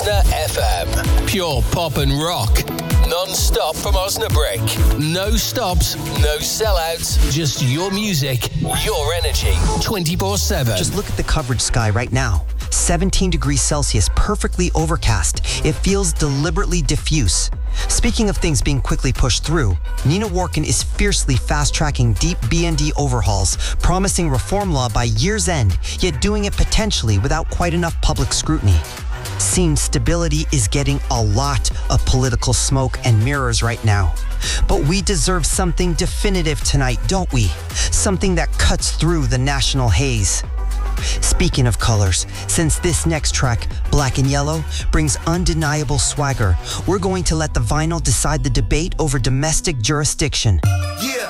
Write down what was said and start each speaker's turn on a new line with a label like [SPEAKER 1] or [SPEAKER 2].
[SPEAKER 1] Osna FM. Pure pop and rock. Non-stop from Osnabrück. No stops, no sellouts. Just your music, your energy. 24/7.
[SPEAKER 2] Just look at the coverage sky right now. 17 degrees Celsius, perfectly overcast. It feels deliberately diffuse. Speaking of things being quickly pushed through, Nina Warkin is fiercely fast-tracking deep BND overhauls, promising reform law by year's end, yet doing it potentially without quite enough public scrutiny. Scene stability is getting a lot of political smoke and mirrors right now. But we deserve something definitive tonight, don't we? Something that cuts through the national haze. Speaking of colors, since this next track, Black and Yellow, brings undeniable swagger, we're going to let the vinyl decide the debate over domestic jurisdiction.
[SPEAKER 3] Yeah.